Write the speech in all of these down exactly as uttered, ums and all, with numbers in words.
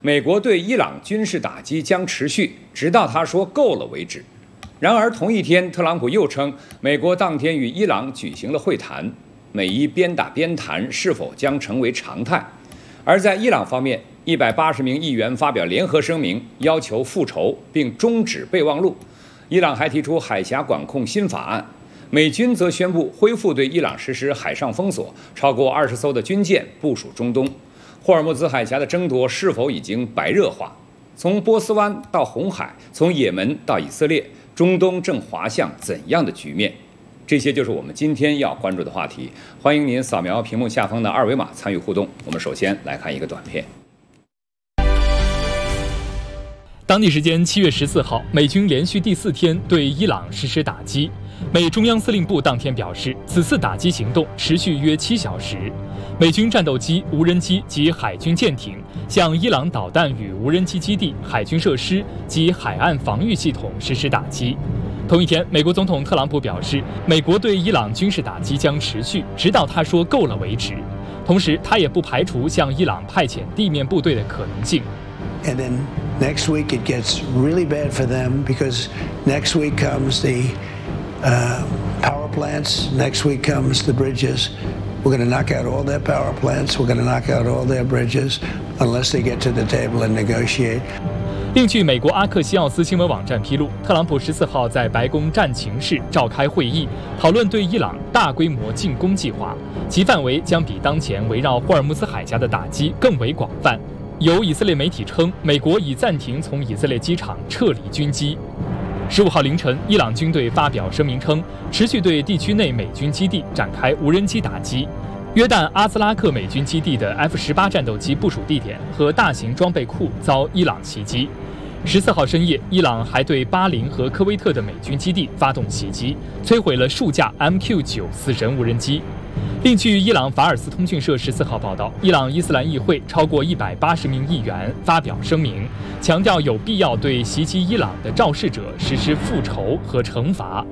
美国对伊朗军事打击将持续，直到他说够了为止。然而，同一天，特朗普又称，美国当天与伊朗举行了会谈，美伊边打边谈是否将成为常态？而在伊朗方面，一百八十名议员发表联合声明，要求复仇并终止备忘录。伊朗还提出海峡管控新法案，美军则宣布恢复对伊朗实施海上封锁，超过二十艘的军舰部署中东。霍尔木兹海峡的争夺是否已经白热化？从波斯湾到红海，从也门到以色列，中东正滑向怎样的局面？这些就是我们今天要关注的话题。欢迎您扫描屏幕下方的二维码参与互动。我们首先来看一个短片。 当地时间七月十四号，美军连续第四天对伊朗实施打击。美中央司令部当天表示，此次打击行动持续约七小时，美军战斗机、无人机及海军舰艇向伊朗导弹与无人机基地、海军设施及海岸防御系统实施打击。同一天，美国总统特朗普表示，美国对伊朗军事打击将持续，直到他说够了为止。同时，他也不排除向伊朗派遣地面部队的可能性。 And then next week it gets really bad for them because next week comes the uh, power plants. Next week comes the bridges. We're going to knock out all their power plants. We're going to knock out all their bridges unless they get to the table and negotiate. 另据美国阿克西奥斯新闻网站披露，特朗普十四号在白宫战情室召开会议，讨论对伊朗大规模进攻计划，其范围将比当前围绕霍尔木兹海峡的打击更为广泛。有以色列媒体称，美国已暂停从以色列机场撤离军机。十五号凌晨，伊朗军队发表声明称，持续对地区内美军基地展开无人机打击。约旦阿兹拉克美军基地的 F 十八战斗机部署地点和大型装备库遭伊朗袭击。十四号深夜，伊朗还对巴林和科威特的美军基地发动袭击，摧毁了数架 M Q 九 死神无人机。另据伊朗法尔斯通讯社十四号报道，伊朗伊斯兰议会超过一百八十名议员发表声明，强调有必要对袭击伊朗的肇事者实施复仇和惩罚。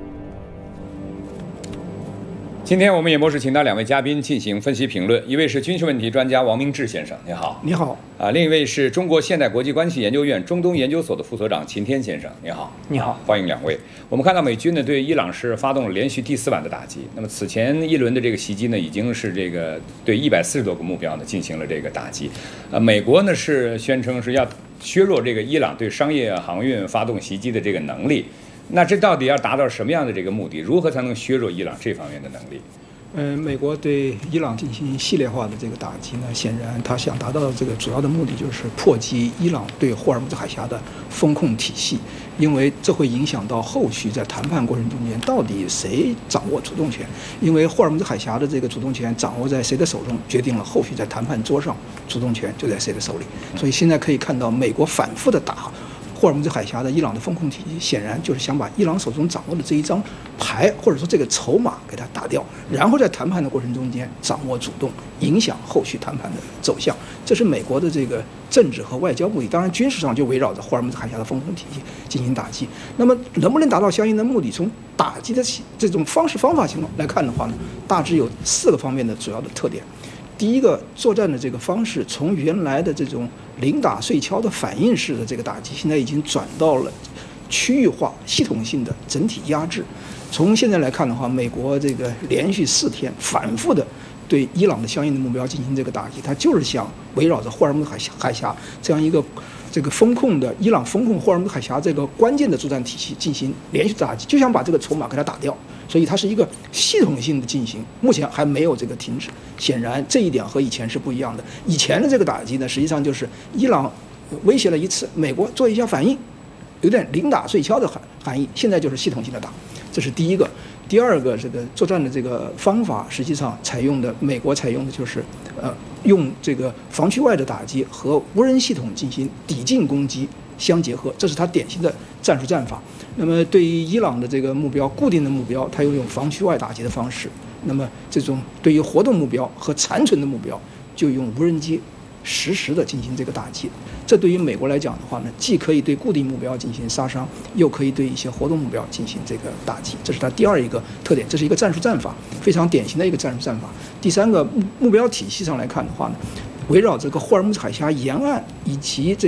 今天我们演播室请到两位嘉宾进行分析评论，一位是军事问题专家王明志先生，你好。 你好。 啊，另一位是中国现代国际关系研究院中东研究所的副所长秦天先生，你好。 你好， 啊、欢迎两位。我们看到美军呢对伊朗是发动了连续第四晚的打击，那么此前一轮的这个袭击呢，已经是这个对一百四十多个目标呢进行了这个打击。呃，美国呢是宣称是要削弱这个伊朗对商业航运发动袭击的这个能力。那这到底要达到什么样的这个目的？如何才能削弱伊朗这方面的能力？ 呃，美国对伊朗进行系列化的这个打击呢，显然他想达到的这个主要的目的就是破击伊朗对霍尔木兹海峡的风控体系，因为这会影响到后续在谈判过程中间到底谁掌握主动权，因为霍尔木兹海峡的这个主动权掌握在谁的手中，决定了后续在谈判桌上主动权就在谁的手里。所以现在可以看到，美国反复的打霍尔木兹海峡的伊朗的风控体系，显然就是想把伊朗手中掌握的这一张牌，或者说这个筹码给它打掉，然后在谈判的过程中间掌握主动，影响后续谈判的走向。这是美国的这个政治和外交目的。当然，军事上就围绕着霍尔木兹海峡的风控体系进行打击。那么，能不能达到相应的目的？从打击的这种方式方法情况来看的话呢，大致有四个方面的主要的特点。第一个，作战的这个方式从原来的这种零打碎敲的反应式的这个打击，现在已经转到了区域化、系统性的整体压制。从现在来看的话，美国这个连续四天反复的对伊朗的相应的目标进行这个打击，它就是想围绕着霍尔木兹海峡海峡这样一个这个风控的伊朗风控霍尔木兹海峡这个关键的作战体系进行连续打击，就想把这个筹码给它打掉。所以它是一个系统性的进行，目前还没有这个停止。显然这一点和以前是不一样的。以前的这个打击呢，实际上就是伊朗威胁了一次，美国做一下反应，有点零打碎敲的含含义。现在就是系统性的打，这是第一个。第二个，这个作战的这个方法，实际上采用的美国采用的就是，呃，用这个防区外的打击和无人系统进行抵近攻击相结合，这是它典型的战术战法。那么对于伊朗的这个目标，固定的目标，它又用防区外打击的方式。那么这种对于活动目标和残存的目标，就用无人机实时的进行这个打击。这对于美国来讲的话呢，既可以对固定目标进行杀伤，又可以对一些活动目标进行这个打击。这是它第二一个特点，这是一个战术战法，非常典型的一个战术战法。第三个，目标体系上来看的话呢，围绕这个霍尔木兹海峡沿岸以及这